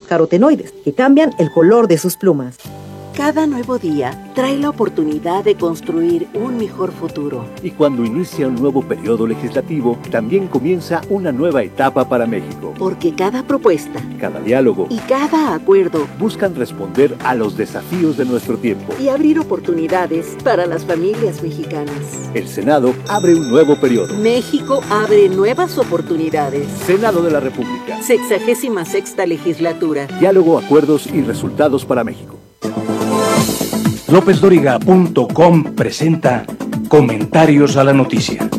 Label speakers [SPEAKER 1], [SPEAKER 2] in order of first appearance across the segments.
[SPEAKER 1] carotenoides, que cambian el color de sus plumas.
[SPEAKER 2] Cada nuevo día trae la oportunidad de construir un mejor futuro.
[SPEAKER 3] Y cuando inicia un nuevo periodo legislativo, también comienza una nueva etapa para México.
[SPEAKER 2] Porque cada propuesta,
[SPEAKER 3] cada diálogo
[SPEAKER 2] y cada acuerdo
[SPEAKER 3] buscan responder a los desafíos de nuestro tiempo
[SPEAKER 2] y abrir oportunidades para las familias mexicanas.
[SPEAKER 3] El Senado abre un nuevo periodo.
[SPEAKER 2] México abre nuevas oportunidades.
[SPEAKER 3] Senado de la República.
[SPEAKER 2] 66ª legislatura.
[SPEAKER 3] Diálogo, acuerdos y resultados para México.
[SPEAKER 4] LópezDóriga.com presenta Comentarios a la Noticia.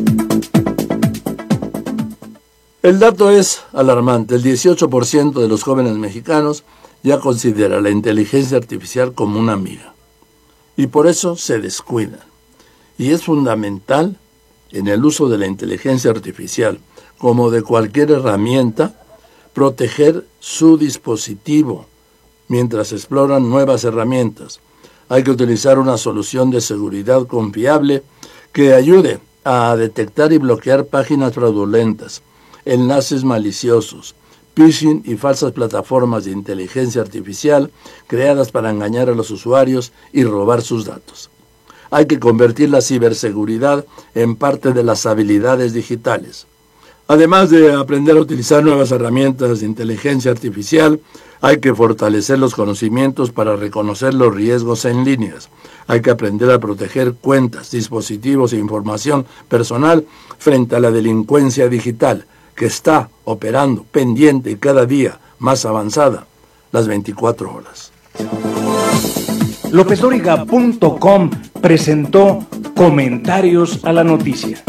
[SPEAKER 5] El dato es alarmante. El 18% de los jóvenes mexicanos ya considera la inteligencia artificial como una amiga. Y por eso se descuidan. Y es fundamental en el uso de la inteligencia artificial, como de cualquier herramienta, proteger su dispositivo mientras exploran nuevas herramientas. Hay que utilizar una solución de seguridad confiable que ayude a detectar y bloquear páginas fraudulentas, enlaces maliciosos, phishing y falsas plataformas de inteligencia artificial creadas para engañar a los usuarios y robar sus datos. Hay que convertir la ciberseguridad en parte de las habilidades digitales. Además de aprender a utilizar nuevas herramientas de inteligencia artificial, hay que fortalecer los conocimientos para reconocer los riesgos en líneas. Hay que aprender a proteger cuentas, dispositivos e información personal frente a la delincuencia digital, que está operando pendiente y cada día más avanzada las 24 horas.
[SPEAKER 4] LópezDóriga.com presentó Comentarios a la Noticia.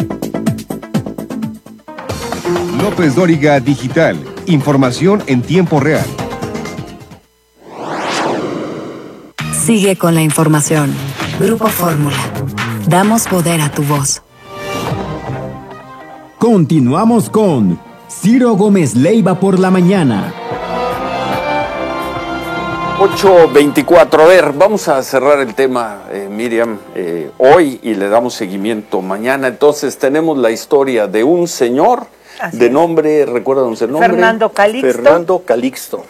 [SPEAKER 6] López Dóriga Digital. Información en tiempo real.
[SPEAKER 7] Sigue con la información. Grupo Fórmula. Damos poder a tu voz.
[SPEAKER 8] Continuamos con Ciro Gómez Leiva por la mañana.
[SPEAKER 9] 8:24. A ver, vamos a cerrar el tema, Miriam, hoy y le damos seguimiento mañana. Entonces tenemos la historia de un señor de nombre, ¿recuerdan el nombre?
[SPEAKER 10] Fernando Calixto.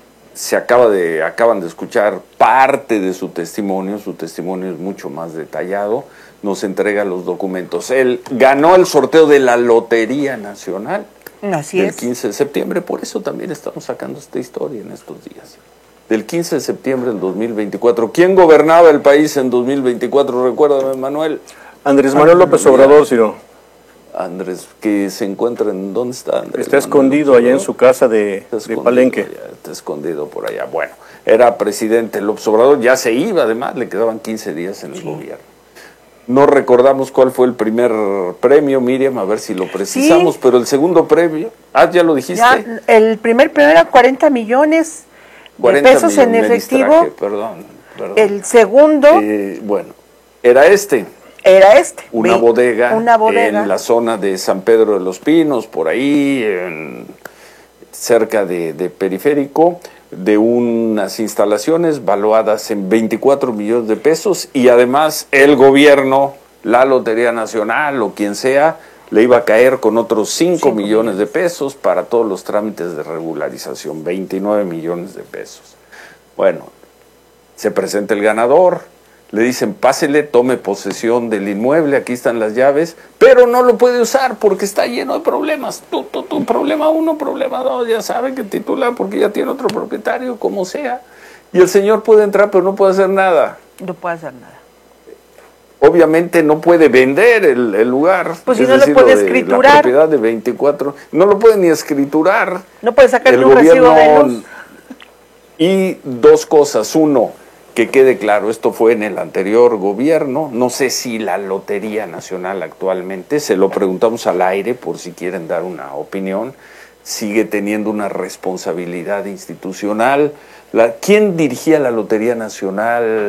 [SPEAKER 9] Acaban de escuchar parte de su testimonio es mucho más detallado, nos entrega los documentos. Él ganó el sorteo de la Lotería Nacional.
[SPEAKER 10] Así
[SPEAKER 9] el
[SPEAKER 10] es.
[SPEAKER 9] 15 de septiembre, por eso también estamos sacando esta historia en estos días. Del 15 de septiembre del 2024. ¿Quién gobernaba el país en 2024? Recuérdame, Manuel.
[SPEAKER 11] Andrés Manuel López Obrador, Ciro.
[SPEAKER 9] Andrés, que se encuentra en... ¿Dónde está Andrés?
[SPEAKER 11] Está escondido allá en su casa de Palenque.
[SPEAKER 9] Está escondido por allá. Bueno, era presidente López Obrador, ya se iba además, le quedaban 15 días en el gobierno. No recordamos cuál fue el primer premio, Miriam, a ver si lo precisamos, pero el segundo premio... ¿ya lo dijiste?
[SPEAKER 10] Ya, el primer premio era 40 millones de pesos en efectivo.
[SPEAKER 9] Perdón.
[SPEAKER 10] El segundo...
[SPEAKER 9] bueno, era este. Una bodega en la zona de San Pedro de los Pinos, por ahí, cerca de Periférico, de unas instalaciones valuadas en 24 millones de pesos y además el gobierno, la Lotería Nacional o quien sea, le iba a caer con otros 5 millones de pesos para todos los trámites de regularización, 29 millones de pesos. Bueno, se presenta el ganador. Le dicen, pásele, tome posesión del inmueble, aquí están las llaves, pero no lo puede usar porque está lleno de problemas. Problema 1, problema 2, ya saben que titular porque ya tiene otro propietario, como sea. Y el señor puede entrar, pero no puede hacer nada.
[SPEAKER 10] No puede hacer nada.
[SPEAKER 9] Obviamente no puede vender el lugar.
[SPEAKER 10] Pues si no lo puede escriturar.
[SPEAKER 9] La propiedad de 24, no lo puede ni escriturar.
[SPEAKER 10] No puede sacar un recibo de luz.
[SPEAKER 9] Y dos cosas. Uno, que quede claro, esto fue en el anterior gobierno, no sé si la Lotería Nacional actualmente, se lo preguntamos al aire por si quieren dar una opinión, sigue teniendo una responsabilidad institucional. ¿Quién dirigía la Lotería Nacional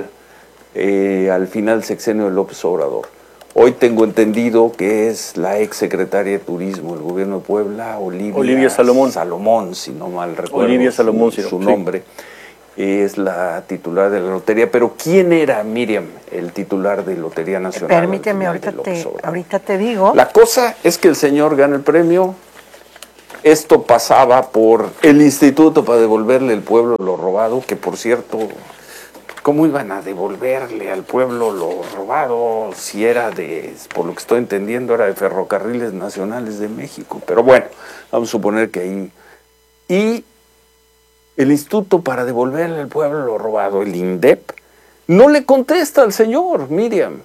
[SPEAKER 9] al final del sexenio de López Obrador? Hoy tengo entendido que es la ex secretaria de Turismo del gobierno de Puebla, Olivia Salomón, si no mal recuerdo
[SPEAKER 11] Olivia Salomón,
[SPEAKER 9] su nombre. Es la titular de la lotería, pero ¿quién era, Miriam, el titular de Lotería Nacional?
[SPEAKER 10] Permíteme, ahorita te digo.
[SPEAKER 9] La cosa es que el señor gana el premio, esto pasaba por el instituto para devolverle al pueblo lo robado, que por cierto, ¿cómo iban a devolverle al pueblo lo robado si era por lo que estoy entendiendo, era de Ferrocarriles Nacionales de México? Pero bueno, vamos a suponer que ahí. Y el instituto para devolverle al pueblo lo robado, el INDEP, no le contesta al señor, Miriam.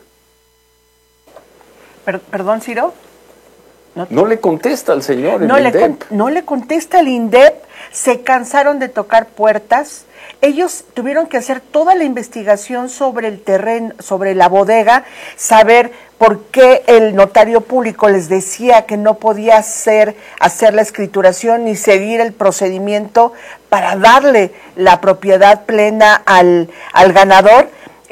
[SPEAKER 10] Perdón, Ciro.
[SPEAKER 9] No le contesta al señor el INDEP.
[SPEAKER 10] No le contesta el INDEP, se cansaron de tocar puertas. Ellos tuvieron que hacer toda la investigación sobre el terreno, sobre la bodega, saber por qué el notario público les decía que no podía hacer la escrituración ni seguir el procedimiento para darle la propiedad plena al ganador.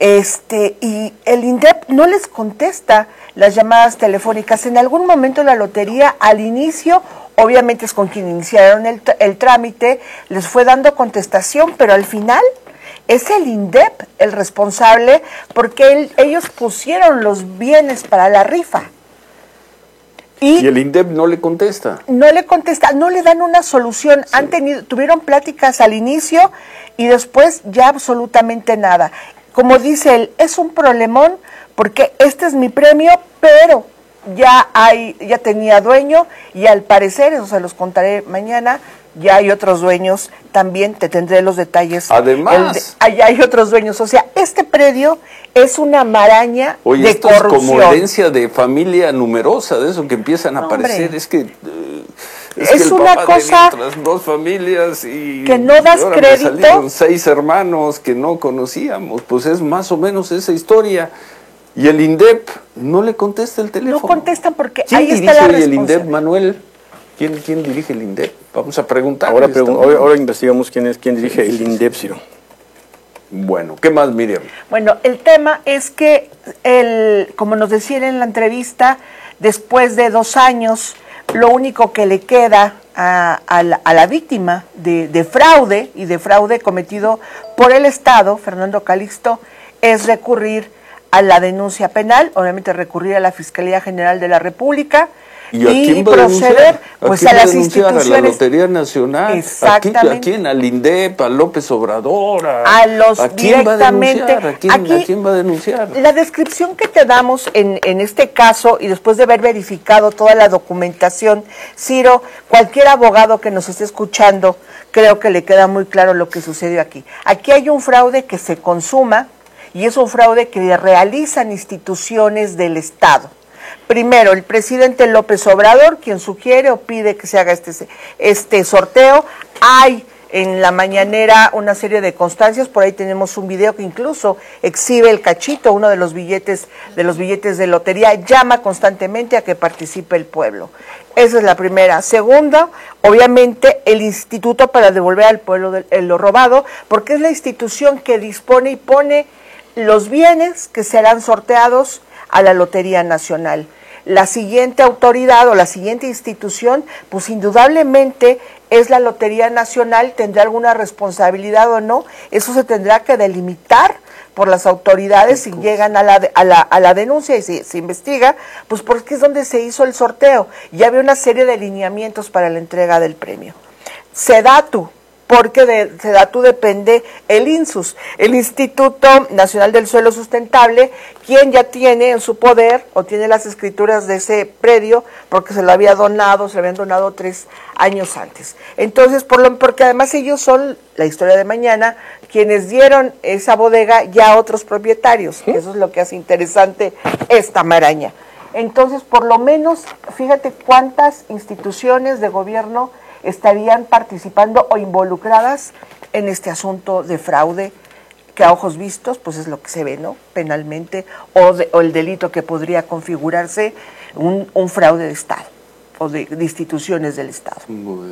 [SPEAKER 10] Y el INDEP no les contesta las llamadas telefónicas. En algún momento la lotería, al inicio, obviamente es con quien iniciaron el trámite, les fue dando contestación, pero al final es el INDEP el responsable porque ellos pusieron los bienes para la rifa.
[SPEAKER 9] Y el INDEP no le contesta.
[SPEAKER 10] No le contesta, no le dan una solución. Sí. Tuvieron pláticas al inicio y después ya absolutamente nada. Como dice él, es un problemón porque este es mi premio, pero ya tenía dueño y al parecer, eso se los contaré mañana, ya hay otros dueños, también te tendré los detalles.
[SPEAKER 9] Además,
[SPEAKER 10] allá hay otros dueños, o sea, este predio es una maraña de
[SPEAKER 9] esto
[SPEAKER 10] corrupción.
[SPEAKER 9] Es como herencia de familia numerosa, de eso que empiezan a aparecer,
[SPEAKER 10] hombre.
[SPEAKER 9] Es
[SPEAKER 10] una cosa
[SPEAKER 9] otras dos familias y
[SPEAKER 10] que no das crédito.
[SPEAKER 9] Me salieron 6 hermanos que no conocíamos, pues es más o menos esa historia. Y el INDEP no le contesta el teléfono.
[SPEAKER 10] No contestan porque
[SPEAKER 9] ¿Quién
[SPEAKER 10] ahí
[SPEAKER 9] dirige
[SPEAKER 10] está la
[SPEAKER 9] el INDEP, Manuel? ¿Quién dirige el INDEP? Vamos a preguntar.
[SPEAKER 11] Ahora investigamos quién dirige el INDEP, Ciro.
[SPEAKER 9] Bueno, ¿qué más, Miriam?
[SPEAKER 10] Bueno, el tema es que, como nos decían en la entrevista, después de 2 años, lo único que le queda a la víctima de fraude y de fraude cometido por el Estado, Fernando Calixto, es recurrir a la denuncia penal, obviamente recurrir a la Fiscalía General de la República y proceder pues a las instituciones.
[SPEAKER 9] A la Lotería Nacional,
[SPEAKER 10] exactamente.
[SPEAKER 9] ¿A quién? Al INDEP, a López Obrador,
[SPEAKER 10] ¿a quién
[SPEAKER 9] directamente? ¿A quién va a denunciar?
[SPEAKER 10] La descripción que te damos en este caso, y después de haber verificado toda la documentación, Ciro, cualquier abogado que nos esté escuchando, creo que le queda muy claro lo que sucedió aquí. Aquí hay un fraude que se consuma, y es un fraude que realizan instituciones del Estado. Primero, el presidente López Obrador, quien sugiere o pide que se haga este sorteo. Hay en la mañanera una serie de constancias, por ahí tenemos un video que incluso exhibe el cachito, uno de los billetes de lotería, llama constantemente a que participe el pueblo. Esa es la primera. Segunda, obviamente el Instituto para devolver al pueblo lo robado, porque es la institución que dispone y pone los bienes que serán sorteados a la Lotería Nacional. La siguiente autoridad o la siguiente institución, pues indudablemente es la Lotería Nacional. ¿Tendrá alguna responsabilidad o no? Eso se tendrá que delimitar por las autoridades si llegan a la denuncia y se investiga, pues porque es donde se hizo el sorteo. Ya había una serie de lineamientos para la entrega del premio. SEDATU, porque de SEDATU depende el INSUS, el Instituto Nacional del Suelo Sustentable, quien ya tiene en su poder o tiene las escrituras de ese predio porque se lo habían donado 3 años antes. Entonces, porque además ellos son, la historia de mañana, quienes dieron esa bodega ya a otros propietarios. ¿Sí? Eso es lo que hace interesante esta maraña. Entonces, por lo menos, fíjate cuántas instituciones de gobierno estarían participando o involucradas en este asunto de fraude, que a ojos vistos, pues es lo que se ve, ¿no? Penalmente, o el delito que podría configurarse un fraude de Estado, o de instituciones del Estado.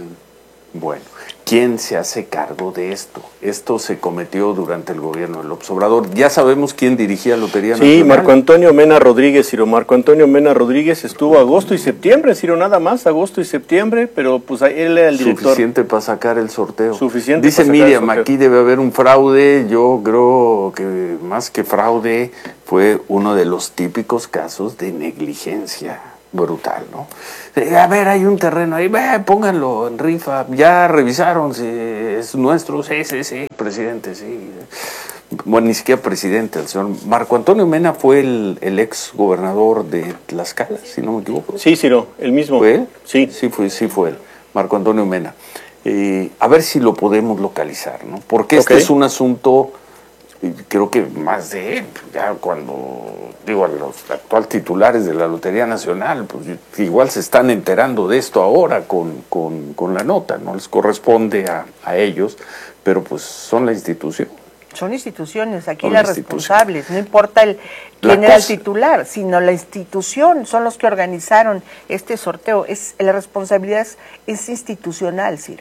[SPEAKER 9] Bueno, ¿quién se hace cargo de esto? Esto se cometió durante el gobierno de López Obrador. Ya sabemos quién dirigía Lotería Nacional.
[SPEAKER 11] Sí, Marco Antonio Mena Rodríguez, Ciro. Marco Antonio Mena Rodríguez estuvo agosto y septiembre, Ciro, nada más, agosto y septiembre, pero pues él era el director.
[SPEAKER 9] Suficiente para sacar el sorteo.
[SPEAKER 11] Suficiente.
[SPEAKER 9] Dice Miriam, aquí debe haber un fraude. Yo creo que más que fraude fue uno de los típicos casos de negligencia. brutal, ¿no? A ver, hay un terreno ahí, pónganlo en rifa, ya revisaron si es nuestro, sí, presidente, sí. Bueno, ni siquiera presidente, el señor Marco Antonio Mena fue el ex gobernador de Tlaxcala, si no me equivoco.
[SPEAKER 11] Sí, Ciro, el mismo.
[SPEAKER 9] ¿Fue él?
[SPEAKER 11] Sí.
[SPEAKER 9] Sí fue él, Marco Antonio Mena. A ver si lo podemos localizar, ¿no? Porque este es un asunto, creo que más de él, ya cuando, digo, a los actuales titulares de la Lotería Nacional, pues igual se están enterando de esto ahora con la nota, no les corresponde a ellos, pero pues son la institución.
[SPEAKER 10] Son instituciones, aquí las responsables, no importa quién era el titular, sino la institución, son los que organizaron este sorteo. La responsabilidad es institucional, Ciro.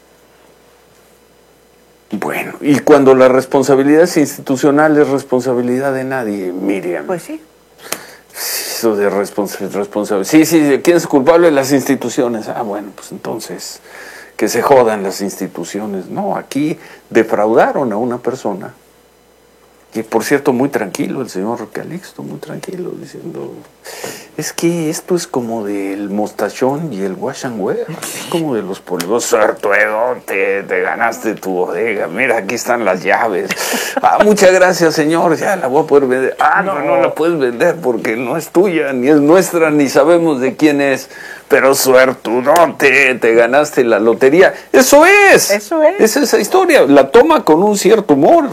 [SPEAKER 9] Bueno, y cuando la responsabilidad es institucional, es responsabilidad de nadie, Miriam.
[SPEAKER 10] Pues sí.
[SPEAKER 9] Eso de responsabilidad. Sí, ¿quién es culpable? Las instituciones. Bueno, pues entonces, que se jodan las instituciones. No, aquí defraudaron a una persona, que por cierto, muy tranquilo, el señor Calixto, muy tranquilo, diciendo, es que esto es como del mostachón y el wash and wear, es como de los polvos, Sartuedo, te ganaste tu bodega, mira, aquí están las llaves. Muchas gracias, señor, ya la voy a poder vender. No la puedes vender porque no es tuya, ni es nuestra, ni sabemos de quién es, pero suertudote, te ganaste la lotería. Eso es. Es esa historia, la toma con un cierto humor.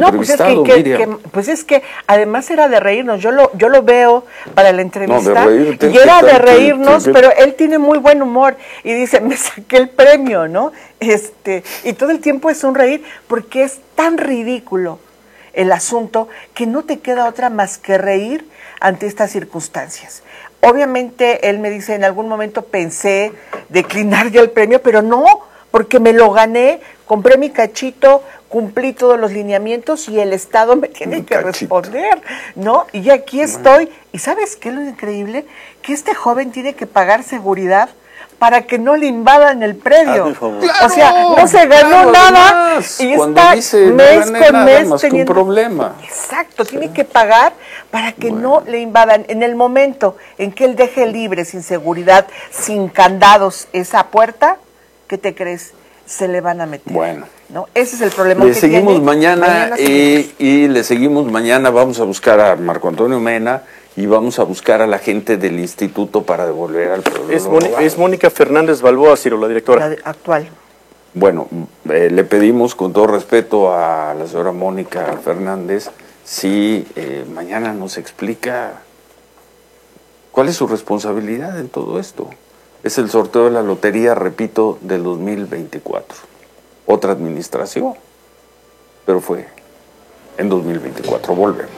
[SPEAKER 10] Pues es que además era de reírnos. Yo lo veo para la entrevista y era de reírnos, pero él tiene muy buen humor y dice, me saqué el premio, ¿no? Y todo el tiempo es un reír porque es tan ridículo el asunto que no te queda otra más que reír ante estas circunstancias. Obviamente él me dice, en algún momento pensé declinar ya el premio, pero no, porque me lo gané, compré mi cachito, cumplí todos los lineamientos y el Estado me tiene que responder, ¿no? Y aquí estoy. ¿Y sabes qué es lo increíble? Que este joven tiene que pagar seguridad para que no le invadan el predio. Claro, o sea, no se ganó nada además, y está mes con mes teniendo
[SPEAKER 9] un problema.
[SPEAKER 10] Exacto, tiene que pagar para que no le invadan. En el momento en que él deje libre, sin seguridad, sin candados, esa puerta, ¿qué te crees? Se le van a meter.
[SPEAKER 9] Bueno.
[SPEAKER 10] ¿No? Ese es el problema
[SPEAKER 9] que seguimos tiene. Mañana y le seguimos mañana. Vamos a buscar a Marco Antonio Mena y vamos a buscar a la gente del instituto para devolver al pueblo.
[SPEAKER 11] Es Mónica Fernández Balboa, Ciro, la directora.
[SPEAKER 10] La actual.
[SPEAKER 9] Bueno, le pedimos con todo respeto a la señora Mónica Fernández si mañana nos explica cuál es su responsabilidad en todo esto. Es el sorteo de la lotería, repito, del 2024. Otra administración, pero fue en 2024. Volvemos.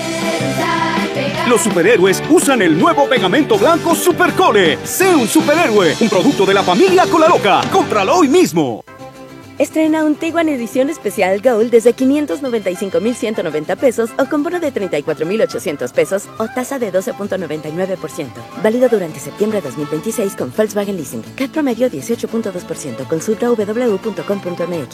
[SPEAKER 12] Los superhéroes usan el nuevo pegamento blanco Supercole. Sé un superhéroe, un producto de la familia Colaloca. ¡Cómpralo hoy mismo!
[SPEAKER 13] Estrena un Tiguan edición especial Gold desde 595,190 pesos o con bono de 34,800 pesos o tasa de 12.99%. Válido durante septiembre de 2026 con Volkswagen Leasing. CAT promedio 18.2%. Consulta www.com.mx.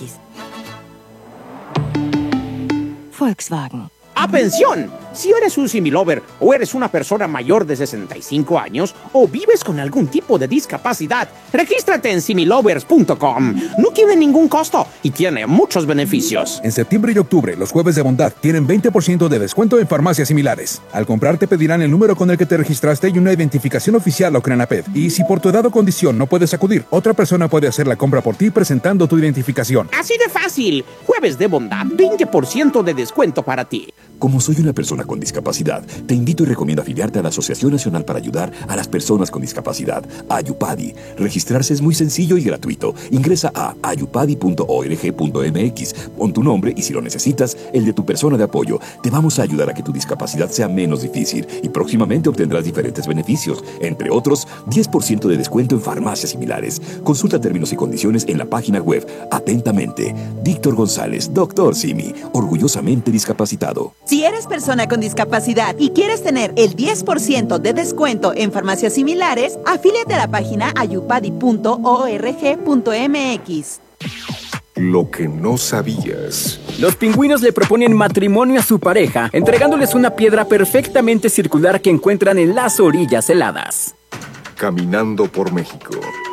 [SPEAKER 14] Volkswagen. ¡Atención! Si eres un similover o eres una persona mayor de 65 años o vives con algún tipo de discapacidad, regístrate en similovers.com. No tiene ningún costo y tiene muchos beneficios.
[SPEAKER 15] En septiembre y octubre, los jueves de bondad tienen 20% de descuento en farmacias similares. Al comprar te pedirán el número con el que te registraste y una identificación oficial o CRENAPED. Y si por tu edad o condición no puedes acudir, otra persona puede hacer la compra por ti presentando tu identificación.
[SPEAKER 14] Así de fácil. Jueves de bondad, 20% de descuento para ti.
[SPEAKER 16] Como soy una persona con discapacidad, te invito y recomiendo afiliarte a la Asociación Nacional para Ayudar a las Personas con Discapacidad, AYUPADI. Registrarse es muy sencillo y gratuito. Ingresa a ayupadi.org.mx, pon tu nombre y si lo necesitas, el de tu persona de apoyo. Te vamos a ayudar a que tu discapacidad sea menos difícil y próximamente obtendrás diferentes beneficios, entre otros, 10% de descuento en farmacias similares. Consulta términos y condiciones en la página web. Atentamente, Víctor González, Dr. Simi, orgullosamente discapacitado.
[SPEAKER 17] Si eres persona con discapacidad y quieres tener el 10% de descuento en farmacias similares, afíliate a la página ayupadi.org.mx.
[SPEAKER 6] Lo que no sabías.
[SPEAKER 18] Los pingüinos le proponen matrimonio a su pareja, entregándoles una piedra perfectamente circular que encuentran en las orillas heladas.
[SPEAKER 6] Caminando por México.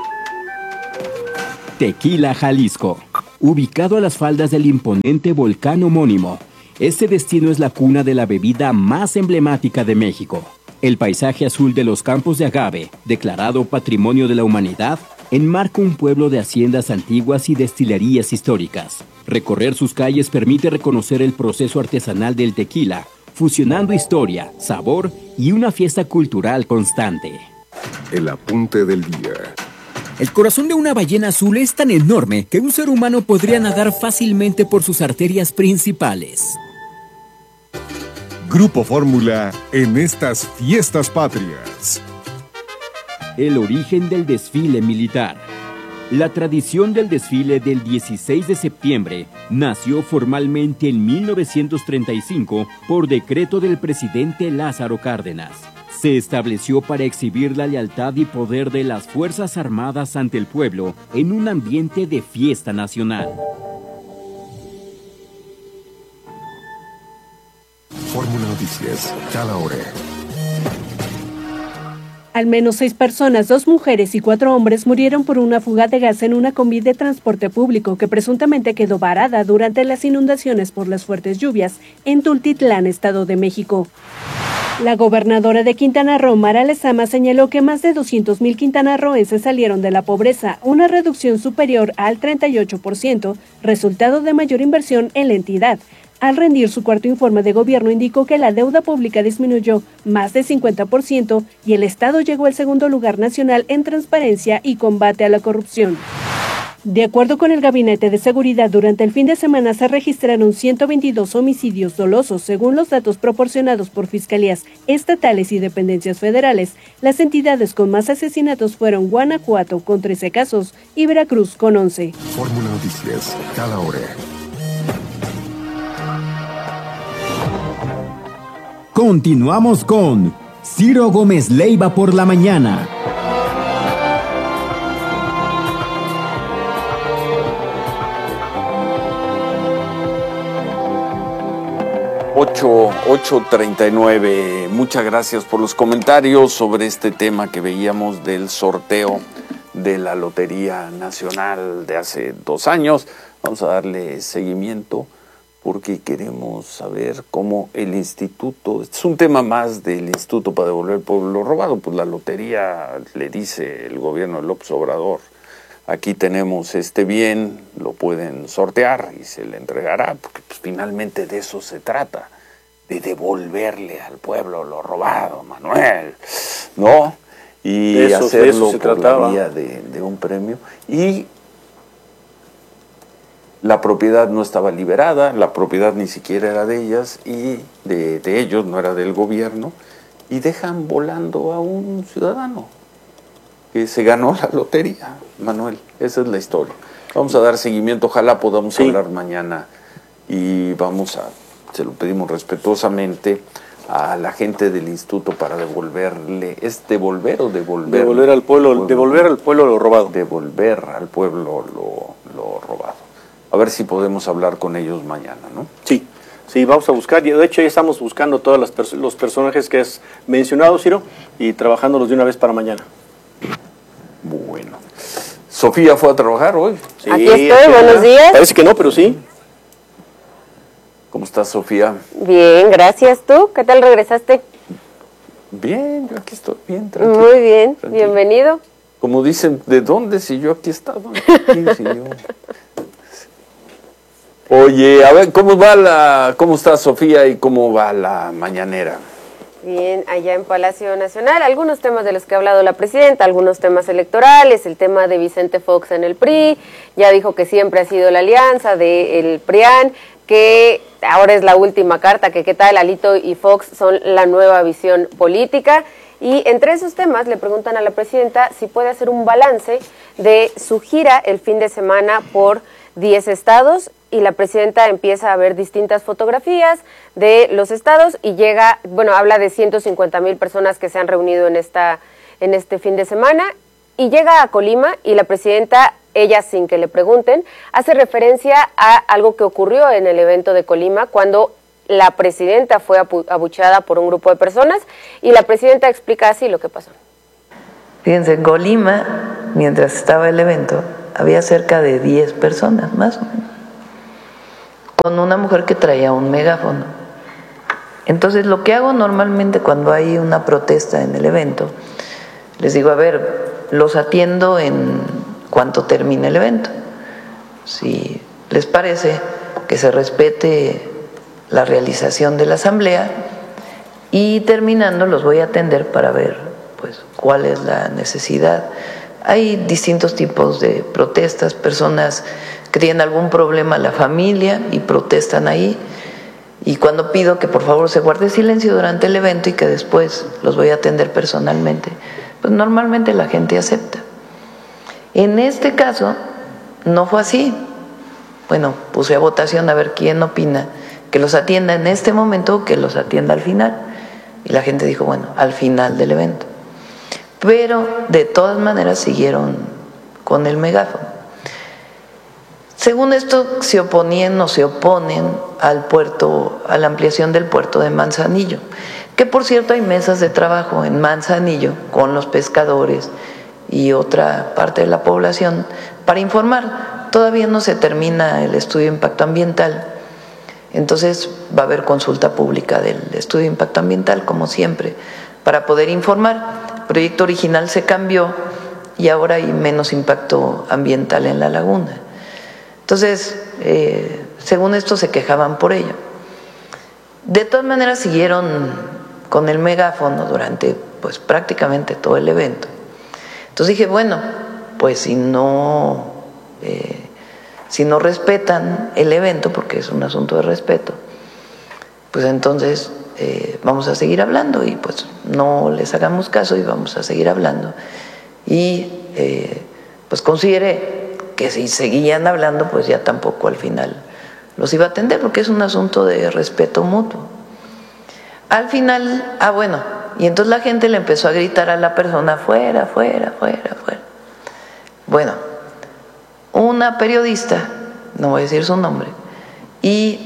[SPEAKER 8] Tequila, Jalisco. Ubicado a las faldas del imponente volcán homónimo, este destino es la cuna de la bebida más emblemática de México. El paisaje azul de los campos de agave, declarado Patrimonio de la Humanidad, enmarca un pueblo de haciendas antiguas y destilerías históricas. Recorrer sus calles permite reconocer el proceso artesanal del tequila, fusionando historia, sabor y una fiesta cultural constante.
[SPEAKER 6] El apunte del día.
[SPEAKER 18] El corazón de una ballena azul es tan enorme que un ser humano podría nadar fácilmente por sus arterias principales.
[SPEAKER 6] Grupo Fórmula en estas fiestas patrias.
[SPEAKER 8] El origen del desfile militar. La tradición del desfile del 16 de septiembre nació formalmente en 1935 por decreto del presidente Lázaro Cárdenas. Se estableció para exhibir la lealtad y poder de las Fuerzas Armadas ante el pueblo en un ambiente de fiesta nacional.
[SPEAKER 6] Fórmula Noticias, cada hora.
[SPEAKER 19] Al menos 6 personas, 2 mujeres y 4 hombres murieron por una fuga de gas en una combi de transporte público que presuntamente quedó varada durante las inundaciones por las fuertes lluvias en Tultitlán, Estado de México. La gobernadora de Quintana Roo, Mara Lezama, señaló que más de 200,000 quintanarroenses salieron de la pobreza, una reducción superior al 38%, resultado de mayor inversión en la entidad. Al rendir su cuarto informe de gobierno, indicó que la deuda pública disminuyó más de 50% y el Estado llegó al segundo lugar nacional en transparencia y combate a la corrupción. De acuerdo con el Gabinete de Seguridad, durante el fin de semana se registraron 122 homicidios dolosos. Según los datos proporcionados por fiscalías estatales y dependencias federales, las entidades con más asesinatos fueron Guanajuato con 13 casos y Veracruz con 11.
[SPEAKER 6] Fórmula Noticias, cada hora.
[SPEAKER 8] Continuamos con Ciro Gómez Leiva por la mañana.
[SPEAKER 9] Ocho 8:39. Muchas gracias por los comentarios sobre este tema que veíamos del sorteo de la Lotería Nacional de hace 2 años. Vamos a darle seguimiento porque queremos saber cómo el instituto, es un tema más del Instituto para Devolver al Pueblo lo Robado, pues la lotería le dice el gobierno de López Obrador, aquí tenemos este bien, lo pueden sortear y se le entregará, porque pues finalmente de eso se trata, de devolverle al pueblo lo robado, Manuel, ¿no? Y eso, hacerlo por la vía de un premio. Y la propiedad no estaba liberada, la propiedad ni siquiera era de ellas y de ellos, no era del gobierno, y dejan volando a un ciudadano que se ganó la lotería, Manuel. Esa es la historia. Vamos a dar seguimiento, ojalá podamos hablar mañana y se lo pedimos respetuosamente a la gente del instituto para devolverle, ¿es devolver o devolver?
[SPEAKER 11] Devolver al pueblo lo robado.
[SPEAKER 9] Devolver al pueblo lo robado. A ver si podemos hablar con ellos mañana, ¿no?
[SPEAKER 11] Sí, vamos a buscar. De hecho, ya estamos buscando todos los personajes que has mencionado, Ciro, y trabajándolos de una vez para mañana.
[SPEAKER 9] Bueno. ¿Sofía fue a trabajar hoy?
[SPEAKER 20] Sí, aquí estoy, buenos días.
[SPEAKER 11] Parece que no, pero sí.
[SPEAKER 9] ¿Cómo estás, Sofía?
[SPEAKER 20] Bien, gracias. ¿Tú? ¿Qué tal regresaste?
[SPEAKER 9] Bien, yo aquí estoy bien, tranquilo.
[SPEAKER 20] Muy bien, tranquilo. Bienvenido.
[SPEAKER 9] Como dicen, ¿de dónde si yo aquí estaba? Si yo... Oye, a ver, ¿cómo está Sofía y cómo va la mañanera?
[SPEAKER 20] Bien, allá en Palacio Nacional, algunos temas de los que ha hablado la presidenta, algunos temas electorales, el tema de Vicente Fox en el PRI, ya dijo que siempre ha sido la alianza del PRIAN, que ahora es la última carta, que qué tal Alito y Fox son la nueva visión política, y entre esos temas le preguntan a la presidenta si puede hacer un balance de su gira el fin de semana por 10 estados, y la presidenta empieza a ver distintas fotografías de los estados y habla de 150,000 personas que se han reunido en este fin de semana, y llega a Colima y la presidenta, ella sin que le pregunten, hace referencia a algo que ocurrió en el evento de Colima cuando la presidenta fue abucheada por un grupo de personas, y la presidenta explica así lo que pasó.
[SPEAKER 21] Fíjense, en Colima, mientras estaba el evento, había cerca de 10 personas, más o menos, con una mujer que traía un megáfono. Entonces, lo que hago normalmente cuando hay una protesta en el evento, les digo, a ver, los atiendo en cuanto termine el evento. Si les parece, que se respete la realización de la asamblea, y terminando los voy a atender para ver pues cuál es la necesidad. Hay distintos tipos de protestas, personas que tienen algún problema en la familia y protestan ahí, y cuando pido que por favor se guarde silencio durante el evento y que después los voy a atender personalmente, pues normalmente la gente acepta. En este caso no fue así. Bueno, puse a votación a ver quién opina que los atienda en este momento o que los atienda al final, y la gente dijo, bueno, al final del evento. Pero de todas maneras siguieron con el megáfono. Según esto, se oponían o se oponen al puerto, a la ampliación del puerto de Manzanillo, que por cierto hay mesas de trabajo en Manzanillo con los pescadores y otra parte de la población para informar. Todavía no se termina el estudio de impacto ambiental, entonces va a haber consulta pública del estudio de impacto ambiental, como siempre, para poder informar. El proyecto original se cambió y ahora hay menos impacto ambiental en la laguna. Entonces, según esto se quejaban por ello. De todas maneras siguieron con el megáfono durante pues prácticamente todo el evento. Entonces dije, bueno, pues si no respetan el evento, porque es un asunto de respeto, pues entonces vamos a seguir hablando, y pues no les hagamos caso y vamos a seguir hablando. Y pues consideré que si seguían hablando, pues ya tampoco al final los iba a atender, porque es un asunto de respeto mutuo. Al final, bueno, y entonces la gente le empezó a gritar a la persona, fuera, fuera, fuera, fuera. Bueno, una periodista, no voy a decir su nombre, y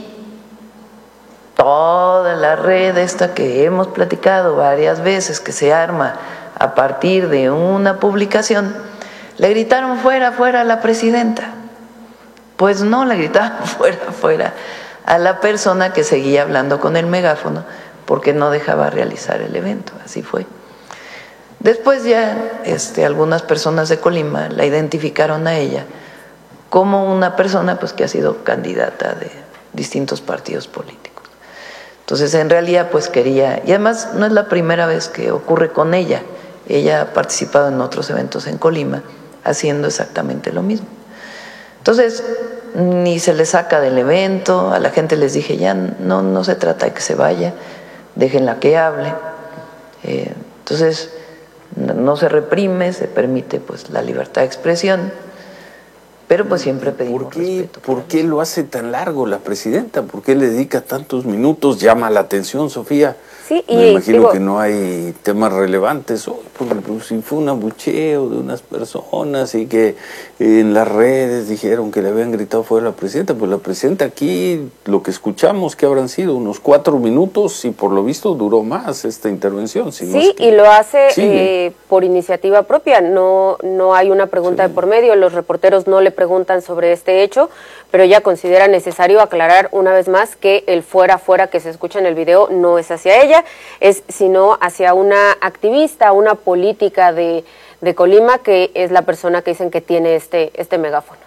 [SPEAKER 21] toda la red esta que hemos platicado varias veces, que se arma a partir de una publicación, le gritaron fuera, fuera a la presidenta. Pues no, le gritaron fuera, fuera a la persona que seguía hablando con el megáfono, porque no dejaba realizar el evento. Así fue. Después ya algunas personas de Colima la identificaron a ella como una persona pues que ha sido candidata de distintos partidos políticos. Entonces en realidad pues quería, y además no es la primera vez que ocurre con ella. Ella ha participado en otros eventos en Colima haciendo exactamente lo mismo. Entonces ni se le saca del evento, a la gente les dije ya no se trata de que se vaya, déjenla que hable. Entonces no se reprime, se permite pues la libertad de expresión, pero pues siempre pedimos respeto.
[SPEAKER 9] ¿Por qué lo hace tan largo la presidenta? ¿Por qué le dedica tantos minutos? Llama la atención, Sofía.
[SPEAKER 20] Sí,
[SPEAKER 9] me imagino que no hay temas relevantes hoy, porque pues, si fue un abucheo de unas personas y que en las redes dijeron que le habían gritado fuera a la presidenta, pues la presidenta aquí, lo que escuchamos que habrán sido unos 4 minutos y por lo visto duró más esta intervención. Si no es que...
[SPEAKER 20] y lo hace por iniciativa propia, no hay una pregunta de por medio, los reporteros no le preguntan sobre este hecho, pero ella considera necesario aclarar una vez más que el fuera que se escucha en el video no es hacia ella, es sino hacia una activista, una política de Colima, que es la persona que dicen que tiene este megáfono.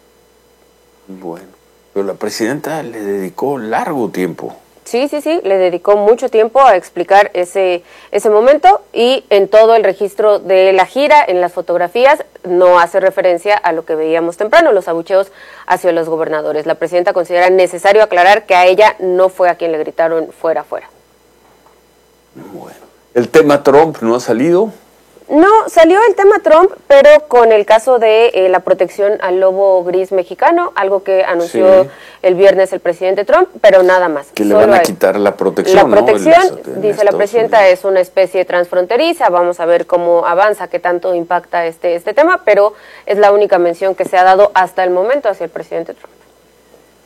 [SPEAKER 9] Bueno, pero la presidenta le dedicó largo tiempo.
[SPEAKER 20] Sí, le dedicó mucho tiempo a explicar ese momento, y en todo el registro de la gira, en las fotografías, no hace referencia a lo que veíamos temprano, los abucheos hacia los gobernadores. La presidenta considera necesario aclarar que a ella no fue a quien le gritaron fuera.
[SPEAKER 9] Bueno, ¿el tema Trump no ha salido?
[SPEAKER 20] No, salió el tema Trump, pero con el caso de la protección al lobo gris mexicano, algo que anunció el viernes el presidente Trump, pero nada más.
[SPEAKER 9] Que le van a quitar la protección,
[SPEAKER 20] La protección, dice la presidenta, es una especie transfronteriza, vamos a ver cómo avanza, qué tanto impacta este tema, pero es la única mención que se ha dado hasta el momento hacia el presidente Trump.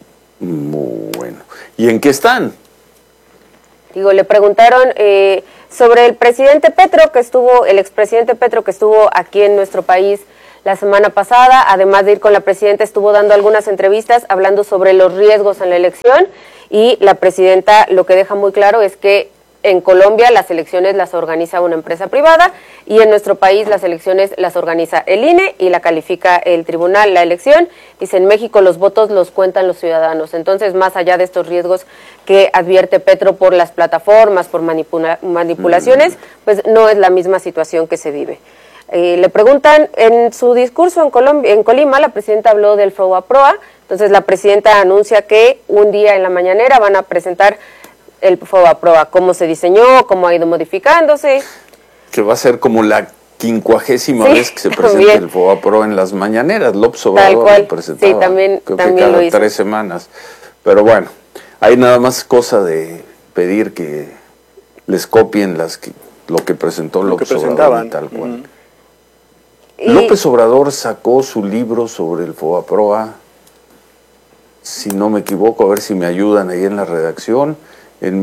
[SPEAKER 9] Bueno, ¿y en qué están?
[SPEAKER 20] Le preguntaron sobre el presidente Petro el expresidente Petro que estuvo aquí en nuestro país la semana pasada. Además de ir con la presidenta, estuvo dando algunas entrevistas hablando sobre los riesgos en la elección, y la presidenta lo que deja muy claro es que en Colombia las elecciones las organiza una empresa privada, y en nuestro país las elecciones las organiza el INE y la califica el tribunal la elección. Dice, en México los votos los cuentan los ciudadanos. Entonces, más allá de estos riesgos que advierte Petro por las plataformas, por manipulaciones, pues no es la misma situación que se vive. Le preguntan, en su discurso en Colima, la presidenta habló del FOBAPROA. Entonces la presidenta anuncia que un día en la mañanera van a presentar el FOBAPROA, cómo se diseñó, cómo ha ido modificándose.
[SPEAKER 9] Que va a ser como la 50ª vez que se presenta el FOBAPROA en las mañaneras. López Obrador lo presentaba,
[SPEAKER 20] también
[SPEAKER 9] cada
[SPEAKER 20] lo hizo.
[SPEAKER 9] 3 semanas. Pero bueno, hay nada más cosa de pedir que les copien lo que presentó López Obrador y tal cual. López Obrador sacó su libro sobre el FOBAPROA, si no me equivoco, a ver si me ayudan ahí en la redacción, en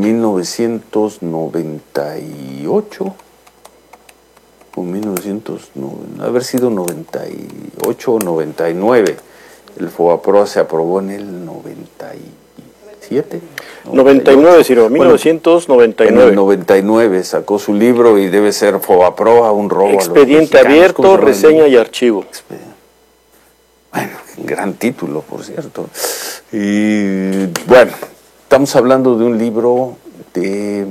[SPEAKER 9] 1998, o 1990, haber sido 98 o 99. El FOBAPROA se aprobó en el 97.
[SPEAKER 11] 99, Ciro, 1999.
[SPEAKER 9] En el 99 sacó su libro y debe ser FOBAPROA, un robo.
[SPEAKER 11] Expediente abierto, reseña y archivo.
[SPEAKER 9] Bueno, gran título, por cierto. Y bueno, estamos hablando de un libro de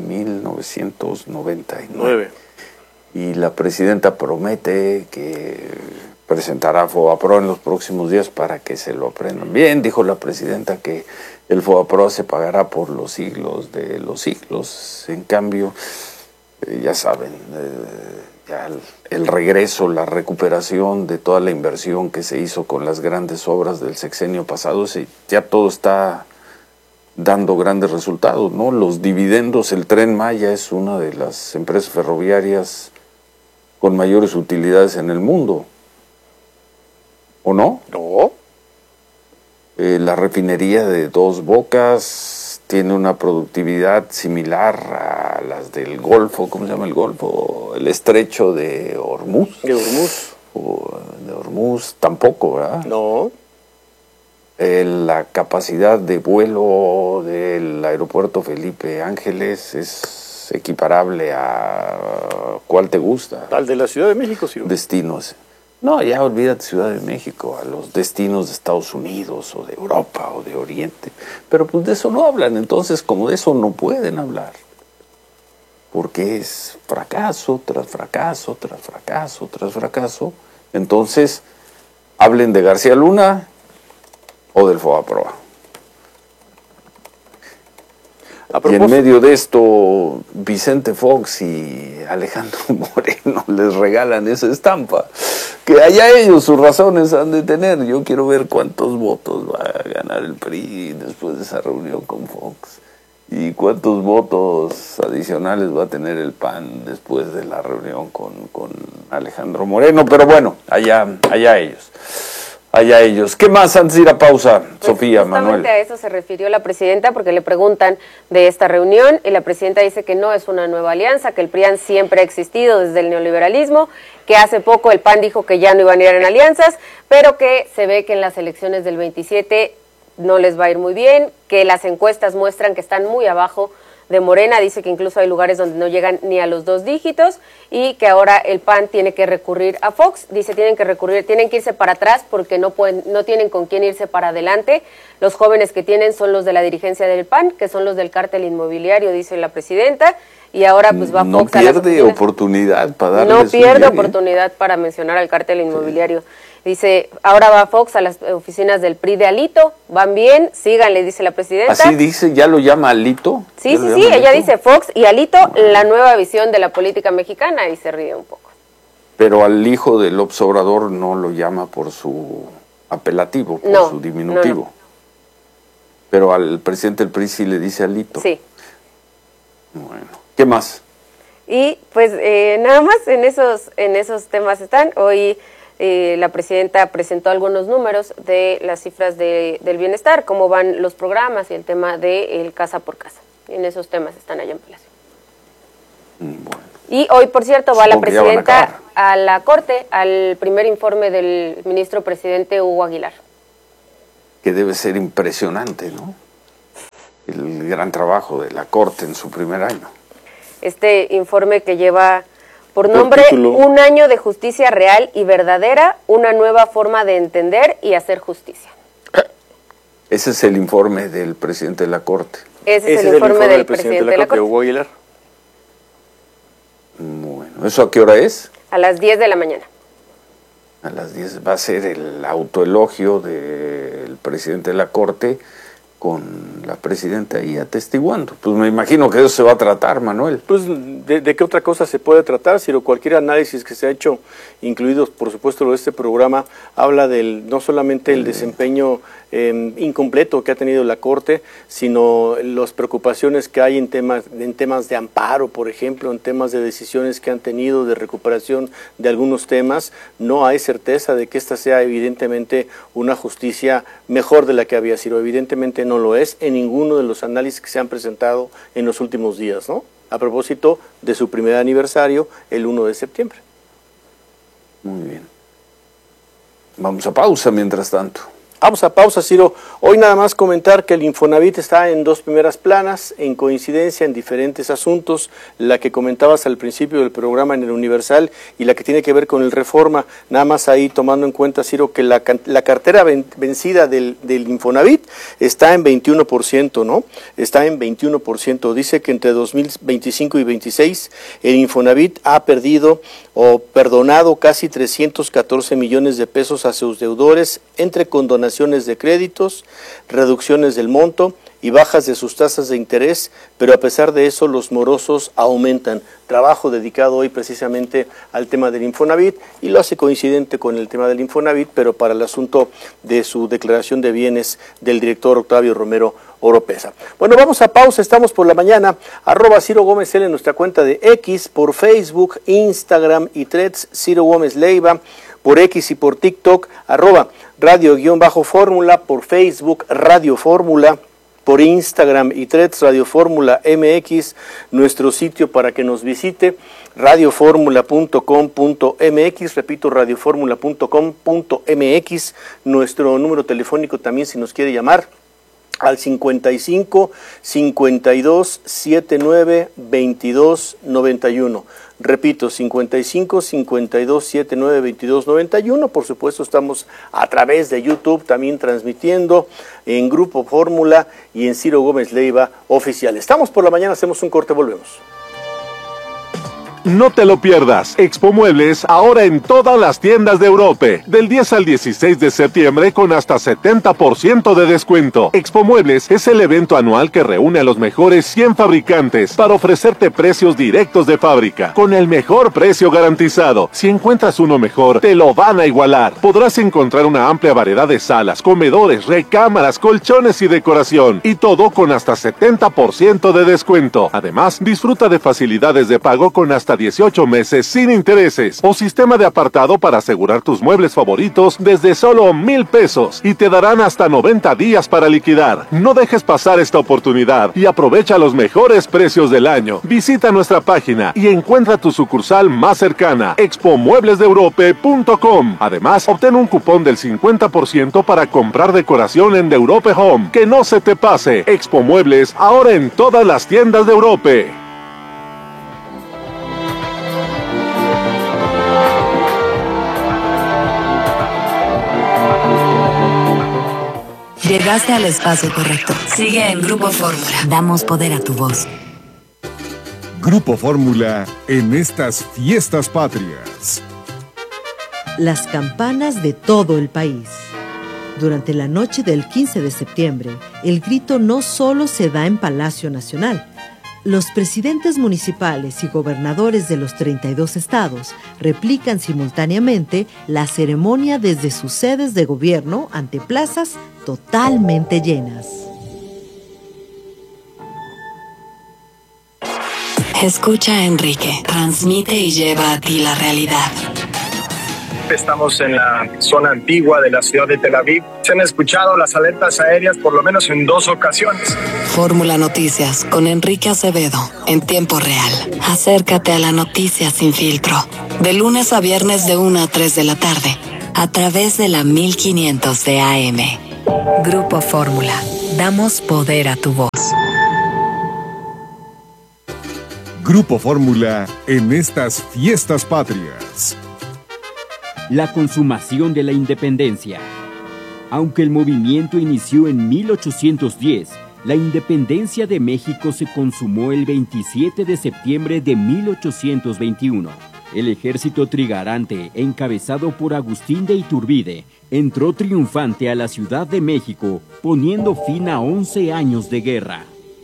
[SPEAKER 9] 1999. Y la presidenta promete que presentará FOBAPROA en los próximos días para que se lo aprendan. Bien, dijo la presidenta que el FOBAPROA se pagará por los siglos de los siglos. En cambio, ya saben, ya el regreso, la recuperación de toda la inversión que se hizo con las grandes obras del sexenio pasado, ya todo está dando grandes resultados, ¿no? Los dividendos, el Tren Maya es una de las empresas ferroviarias con mayores utilidades en el mundo. ¿O no?
[SPEAKER 11] No.
[SPEAKER 9] La refinería de Dos Bocas tiene una productividad similar a las del Golfo, ¿cómo se llama el Golfo? El estrecho de Hormuz.
[SPEAKER 11] De Hormuz.
[SPEAKER 9] De Hormuz tampoco, ¿verdad?
[SPEAKER 11] No.
[SPEAKER 9] La capacidad de vuelo del aeropuerto Felipe Ángeles es equiparable a ¿cuál te gusta?
[SPEAKER 11] Al de la Ciudad de México, sí.
[SPEAKER 9] Destinos. No, ya olvídate Ciudad de México, a los destinos de Estados Unidos o de Europa o de Oriente. Pero pues de eso no hablan, entonces como de eso no pueden hablar. Porque es fracaso tras fracaso, tras fracaso, tras fracaso. Entonces, hablen de García Luna o del FOBAPROA. Y en medio de esto, Vicente Fox y Alejandro Moreno les regalan esa estampa. Que allá ellos sus razones han de tener. Yo quiero ver cuántos votos va a ganar el PRI después de esa reunión con Fox. Y cuántos votos adicionales va a tener el PAN después de la reunión con Alejandro Moreno. Pero bueno, allá ellos. Allá ellos. ¿Qué más antes de ir a pausa, Sofía, Manuel?
[SPEAKER 20] A eso se refirió la presidenta porque le preguntan de esta reunión y la presidenta dice que no es una nueva alianza, que el PRIAN siempre ha existido desde el neoliberalismo, que hace poco el PAN dijo que ya no iban a ir en alianzas, pero que se ve que en las elecciones del 27 no les va a ir muy bien, que las encuestas muestran que están muy abajo de Morena, dice que incluso hay lugares donde no llegan ni a los 2 dígitos y que ahora el PAN tiene que recurrir a Fox, dice tienen que irse para atrás porque no tienen con quién irse para adelante. Los jóvenes que tienen son los de la dirigencia del PAN, que son los del cártel inmobiliario, dice la presidenta, y ahora pues va Fox a las oficinas.
[SPEAKER 9] No pierde oportunidad para darles
[SPEAKER 20] No pierde oportunidad para mencionar al cártel inmobiliario. Sí. Dice, ahora va Fox a las oficinas del PRI de Alito, van bien, síganle, dice la presidenta.
[SPEAKER 9] ¿Así dice? ¿Ya lo llama Alito?
[SPEAKER 20] Sí, ella dice Fox y Alito, la nueva visión de la política mexicana, y se ríe un poco.
[SPEAKER 9] Pero al hijo de López Obrador no lo llama por su apelativo, por su diminutivo. No. Pero al presidente del PRI sí le dice Alito.
[SPEAKER 20] Sí.
[SPEAKER 9] Bueno, ¿qué más?
[SPEAKER 20] Y pues nada más en esos temas están. Hoy la presidenta presentó algunos números de las cifras del bienestar, cómo van los programas y el tema del casa por casa. En esos temas están allá en Palacio.
[SPEAKER 9] Bueno.
[SPEAKER 20] Y hoy, por cierto, va la presidenta a la Corte al primer informe del ministro presidente Hugo Aguilar.
[SPEAKER 9] Que debe ser impresionante, ¿no? El gran trabajo de la Corte en su primer año.
[SPEAKER 20] Este informe que lleva por nombre Un año de justicia real y verdadera, una nueva forma de entender y hacer justicia.
[SPEAKER 9] Ese es el informe del presidente de la Corte.
[SPEAKER 20] Ese es el informe del presidente de la Corte.
[SPEAKER 11] Hugo Aguilar.
[SPEAKER 9] Bueno, ¿eso a qué hora es?
[SPEAKER 20] A las 10 de la mañana.
[SPEAKER 9] A las 10 va a ser el autoelogio del presidente de la Corte con la presidenta ahí atestiguando. Pues me imagino que eso se va a tratar, Manuel.
[SPEAKER 11] Pues, ¿de qué otra cosa se puede tratar? Si cualquier análisis que se ha hecho, incluidos, por supuesto, lo de este programa, habla no solamente el desempeño incompleto que ha tenido la Corte, sino las preocupaciones que hay en temas de amparo, por ejemplo, en temas de decisiones que han tenido, de recuperación de algunos temas. No hay certeza de que esta sea evidentemente una justicia mejor de la que había sido. Evidentemente no lo es en ninguno de los análisis que se han presentado en los últimos días, ¿no? A propósito de su primer aniversario, el 1 de septiembre.
[SPEAKER 9] Muy bien. Vamos a pausa mientras tanto.
[SPEAKER 11] Vamos a pausa, Ciro. Hoy nada más comentar que el Infonavit está en 2 primeras planas, en coincidencia en diferentes asuntos, la que comentabas al principio del programa en el Universal y la que tiene que ver con el Reforma. Nada más ahí tomando en cuenta, Ciro, que la cartera vencida del Infonavit está en 21%, ¿no? Está en 21%. Dice que entre 2025 y 26 el Infonavit ha perdido o perdonado casi 314 millones de pesos a sus deudores entre condonaciones de créditos, reducciones del monto y bajas de sus tasas de interés, pero a pesar de eso los morosos aumentan. Trabajo dedicado hoy precisamente al tema del Infonavit y lo hace coincidente con el tema del Infonavit, pero para el asunto de su declaración de bienes del director Octavio Romero Oropeza. Bueno, vamos a pausa, estamos por la mañana, @Ciro Gómez L en nuestra cuenta de X, por Facebook, Instagram y Threads, Ciro Gómez Leiva, por X y por TikTok, @Radio_Fórmula, por Facebook, Radio Fórmula, por Instagram y Threads, Radio Fórmula MX, nuestro sitio para que nos visite, radioformula.com.mx, repito, radioformula.com.mx, nuestro número telefónico también si nos quiere llamar, al 55 52 79 22 91. Repito, 55 52 79 22 91. Por supuesto, estamos a través de YouTube también transmitiendo en Grupo Fórmula y en Ciro Gómez Leiva Oficial. Estamos por la mañana, hacemos un corte, volvemos.
[SPEAKER 1] No te lo pierdas. Expo Muebles ahora en todas las tiendas de Europe. Del 10 al 16 de septiembre con hasta 70% de descuento. Expo Muebles es el evento anual que reúne a los mejores 100 fabricantes para ofrecerte precios directos de fábrica, con el mejor precio garantizado. Si encuentras uno mejor, te lo van a igualar. Podrás encontrar una amplia variedad de salas, comedores, recámaras, colchones y decoración. Y todo con hasta 70% de descuento. Además, disfruta de facilidades de pago con hasta 18 meses sin intereses o sistema de apartado para asegurar tus muebles favoritos desde solo 1,000 pesos y te darán hasta 90 días para liquidar. No dejes pasar esta oportunidad y aprovecha los mejores precios del año. Visita nuestra página y encuentra tu sucursal más cercana, expomueblesdeeurope.com. Además, obtén un cupón del 50% para comprar decoración en The Europe Home. Que no se te pase. Expo Muebles ahora en todas las tiendas de Europe.
[SPEAKER 7] Llegaste al espacio correcto. Sigue en Grupo Fórmula. Damos poder a tu voz.
[SPEAKER 6] Grupo Fórmula en estas fiestas patrias.
[SPEAKER 22] Las campanas de todo el país. Durante la noche del 15 de septiembre, el grito no solo se da en Palacio Nacional. Los presidentes municipales y gobernadores de los 32 estados replican simultáneamente la ceremonia desde sus sedes de gobierno ante plazas totalmente llenas.
[SPEAKER 7] Escucha a Enrique, transmite y lleva a ti la realidad.
[SPEAKER 23] Estamos en la zona antigua de la ciudad de Tel Aviv.
[SPEAKER 2] se han escuchado las alertas aéreas por lo menos en 2 ocasiones.
[SPEAKER 7] Fórmula Noticias con Enrique Acevedo, en tiempo real. Acércate a la noticia sin filtro. De lunes a viernes de 1 a 3 de la tarde, a través de la 1500 de AM. Grupo Fórmula. Damos poder a tu voz.
[SPEAKER 6] Grupo Fórmula en estas fiestas patrias.
[SPEAKER 8] La consumación de la independencia. Aunque el movimiento inició en 1810, la independencia de México se consumó el 27 de septiembre de 1821. El ejército trigarante, encabezado por Agustín de Iturbide, entró triunfante a la Ciudad de México, poniendo fin a 11 años de guerra.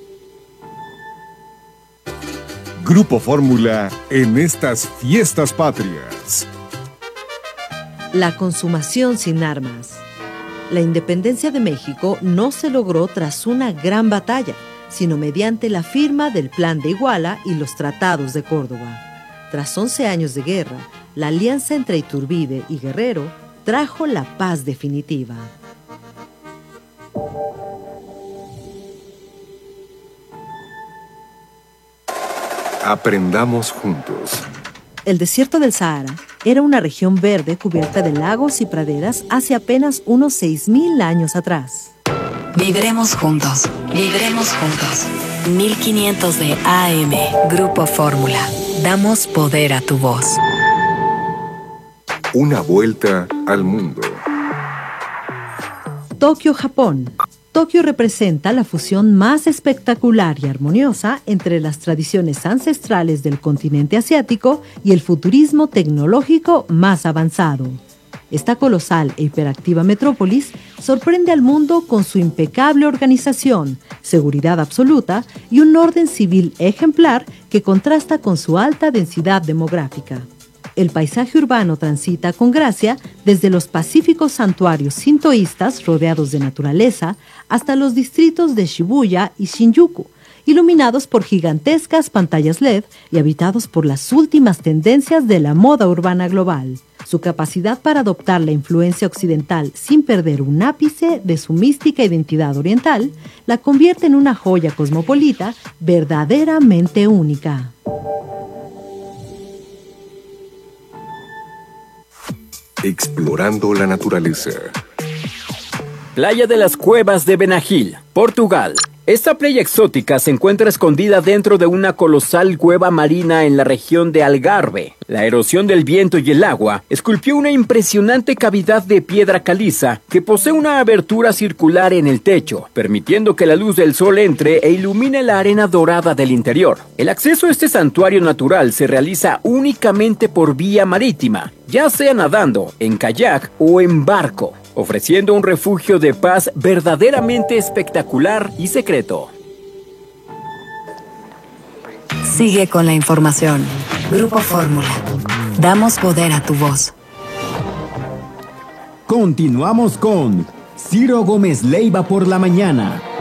[SPEAKER 6] Grupo Fórmula en estas fiestas patrias.
[SPEAKER 22] La consumación sin armas. La independencia de México no se logró tras una gran batalla, sino mediante la firma del Plan de Iguala y los tratados de Córdoba. Tras 11 años de guerra, la alianza entre Iturbide y Guerrero trajo la paz definitiva.
[SPEAKER 6] Aprendamos juntos.
[SPEAKER 22] El desierto del Sahara era una región verde cubierta de lagos y praderas hace apenas unos 6.000 años atrás.
[SPEAKER 7] Viviremos juntos, viviremos juntos. 1500 de AM. Grupo Fórmula. Damos poder a tu voz.
[SPEAKER 6] Una vuelta al mundo.
[SPEAKER 22] Tokio, Japón. Tokio representa la fusión más espectacular y armoniosa entre las tradiciones ancestrales del continente asiático y el futurismo tecnológico más avanzado. Esta colosal e hiperactiva metrópolis sorprende al mundo con su impecable organización, seguridad absoluta y un orden civil ejemplar que contrasta con su alta densidad demográfica. El paisaje urbano transita con gracia desde los pacíficos santuarios sintoístas rodeados de naturaleza hasta los distritos de Shibuya y Shinjuku, iluminados por gigantescas pantallas LED y habitados por las últimas tendencias de la moda urbana global. Su capacidad para adoptar la influencia occidental sin perder un ápice de su mística identidad oriental la convierte en una joya cosmopolita verdaderamente única.
[SPEAKER 6] Explorando la naturaleza.
[SPEAKER 8] Playa de las Cuevas de Benagil, Portugal. Esta playa exótica se encuentra escondida dentro de una colosal cueva marina en la región de Algarve. La erosión del viento y el agua esculpió una impresionante cavidad de piedra caliza que posee una abertura circular en el techo, permitiendo que la luz del sol entre e ilumine la arena dorada del interior. El acceso a este santuario natural se realiza únicamente por vía marítima, ya sea nadando, en kayak o en barco, ofreciendo un refugio de paz verdaderamente espectacular y secreto.
[SPEAKER 7] Sigue con la información. Grupo Fórmula. Damos poder a tu voz.
[SPEAKER 18] Continuamos con Ciro Gómez Leiva por la mañana.